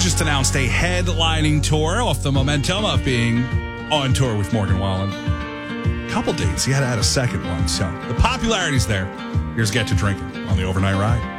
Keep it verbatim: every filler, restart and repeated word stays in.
just announced a headlining tour off the momentum of being on tour with Morgan Wallen. A couple dates. He had to add a second one. So the popularity's there. Here's Get to Drinking on the Overnight Ride.